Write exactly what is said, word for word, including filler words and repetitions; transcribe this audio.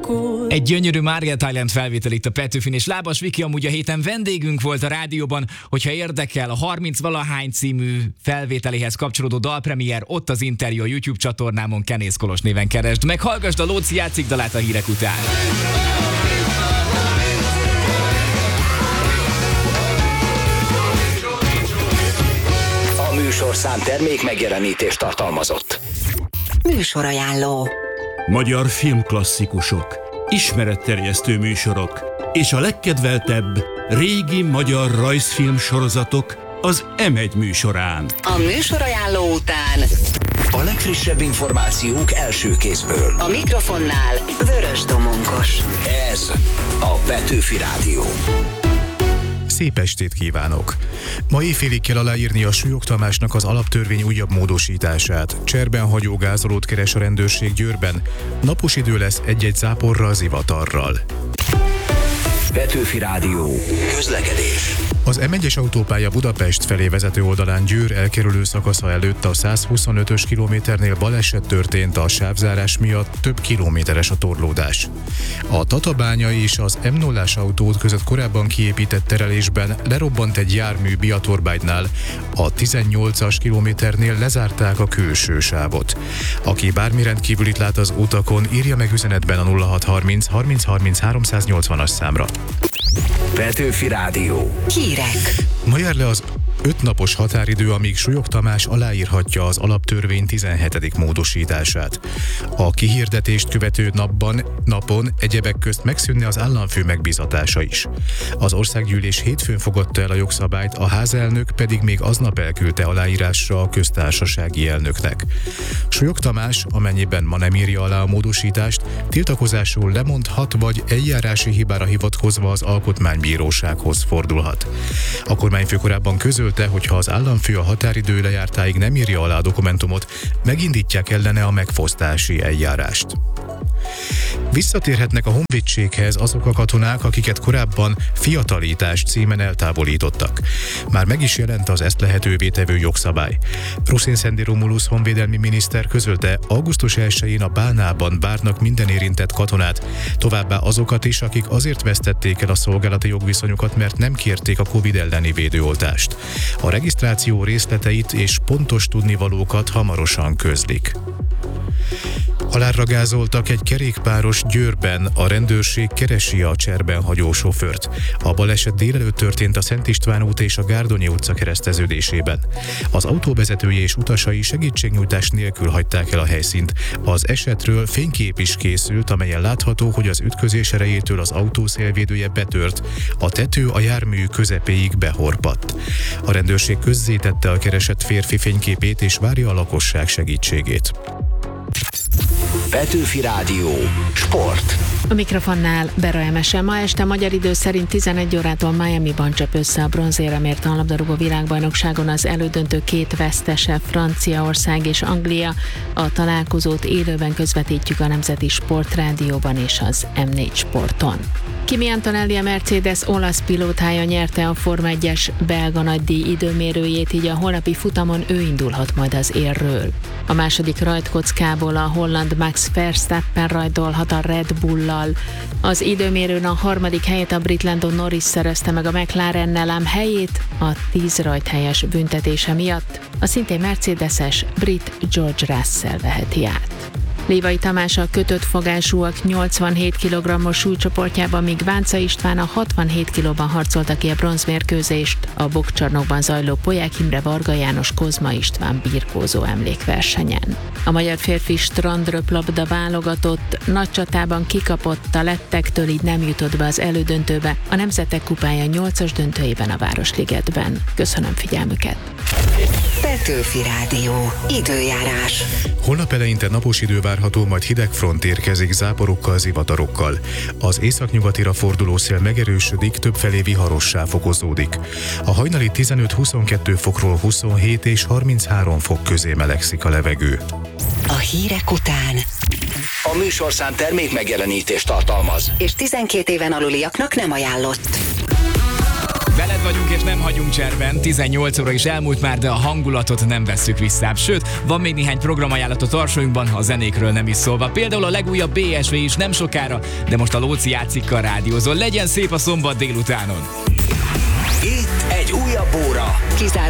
akkor. Egy gyönyörű Margaret Island felvétel itt a Petőfin, és Lábas Viki amúgy a héten vendégünk volt a rádióban. Hogyha érdekel, a harminc valahány című felvételéhez kapcsolódó dalpremier, ott az interjú a YouTube csatornámon, Kenész Kolos néven keresd. Meghallgasd a Lóci játszik dalát a hírek után. A műsorszám termék megjelenítést tartalmazott. Műsorajánló. Magyar filmklasszikusok, ismeretterjesztő műsorok és a legkedveltebb régi magyar rajzfilm sorozatok az em egy műsorán. A műsorajánló után a legfrissebb információk első kézből. A mikrofonnál Vörös Domonkos. Ez a Petőfi Rádió. Szép estét kívánok! Ma éjfélig kell aláírni a Súlyog Tamásnak az alaptörvény újabb módosítását. Cserben hagyó gázolót keres a rendőrség Győrben. Napos idő lesz egy-egy záporral, zivatarral. Petőfi Rádió. Közlekedés. Az em egyes autópálya Budapest felé vezető oldalán Győr elkerülő szakasza előtt a százhuszonötös kilométernél baleset történt, a sávzárás miatt több kilométeres a torlódás. A Tatabánya és az em nullás autót között korábban kiépített terelésben lerobbant egy jármű Biatorbágynál, a tizennyolcas kilométernél lezárták a külső sávot. Aki bármi rendkívülit lát az utakon, írja meg üzenetben a nulla hat harminc harminc harminc háromszáznyolcvanas számra. Petőfi Rádió. Hírek. Ma jár le az öt napos határidő, amíg Súlyog Tamás aláírhatja az alaptörvény tizenhetedik módosítását. A kihirdetést követő napban, napon egyebek közt megszűnne az államfő megbízatása is. Az országgyűlés hétfőn fogadta el a jogszabályt, a házelnök pedig még aznap elküldte aláírásra a köztársasági elnöknek. Súlyog Tamás, amennyiben ma nem írja alá a módosítást, tiltakozásul lemondhat, vagy eljárási hibára hivatkozva az alkotmánybírósághoz fordulhat. A kormányfő korábban közölte, hogy ha az államfő a határidő lejártáig nem írja alá a dokumentumot, megindítják ellene a megfosztási eljárást. Visszatérhetnek a honvédséghez azok a katonák, akiket korábban fiatalítás címen eltávolítottak. Már meg is jelent az ezt lehetővé tevő jogszabály. Ruszin Szendi Romulus honvédelmi miniszter közölte, augusztus elsején a Bánában várnak minden érintett katonát, továbbá azokat is, akik azért vesztették el a szolgálati jogviszonyukat, mert nem kérték a Covid elleni védőoltást. A regisztráció részleteit és pontos tudnivalókat hamarosan közlik. Halálra gázoltak egy kerékpáros Győrben, a rendőrség keresi a cserben hagyó sofőrt. A baleset délelőtt történt a Szent István út és a Gárdonyi utca kereszteződésében. Az autóvezetője és utasai segítségnyújtás nélkül hagyták el a helyszínt. Az esetről fénykép is készült, amelyen látható, hogy az ütközés erejétől az autó szélvédője betört, a tető a jármű közepéig behorpadt. A rendőrség közzétette a keresett férfi fényképét és várja a lakosság segítségét. Petőfi Rádió. Sport. A mikrofonnál Bera Emese. Ma este magyar idő szerint tizenegy órától Miamiban csap össze a bronzéremért a labdarúgó világbajnokságon az elődöntő két vesztese, Franciaország és Anglia. A találkozót élőben közvetítjük a Nemzeti Sportrádióban és az em négy Sporton. Kimi Antonelli, a Mercedes olasz pilótája nyerte a Forma egyes belga nagydíj időmérőjét, így a holnapi futamon ő indulhat majd az élről. A második rajtkockából a holland Max Verstappen rajtolhat a Red Bull-lal. Az időmérőn a harmadik helyet a brit Lando Norris szerezte meg a McLarennel, ám helyét a tíz rajthelyes büntetése miatt a szintén mercedeses brit George Russell veheti át. Lévai Tamás a kötött fogásúak nyolcvanhét kilogrammos súlycsoportjában, míg Bánca István a hatvanhét kilóban harcolta ki a bronzmérkőzést a boxcsarnokban zajló Polyák Imre Varga János Kozma István birkózó emlékversenyen. A magyar férfi strandröplabda válogatott nagy csatában kikapott a lettektől, így nem jutott be az elődöntőbe, a Nemzetek Kupája nyolcas döntőjében a Városligetben. Köszönöm figyelmüket! Petőfi Rádió. Időjárás. Holnap eleinte napos idő várható, majd hideg front érkezik záporokkal, zivatarokkal. Az északnyugatira forduló szél megerősödik, többfelé viharossá fokozódik. A hajnali tizenöt-huszonkettő fokról huszonhét és harminchárom fok közé melegszik a levegő. A hírek után A műsorszám termék megjelenítést tartalmaz, és tizenkét éven aluliaknak nem ajánlott. Veled vagyunk és nem hagyunk cserben, tizennyolc óra is elmúlt már, de a hangulatot nem vesszük vissza. Sőt, van még néhány programajánlat a tartsóinkban, a zenékről nem is szólva. Például a legújabb bé es vé is nem sokára, de most a Lóci játszik a rádiózon. Legyen szép a szombat délutánon! Itt egy újabb óra. Kizár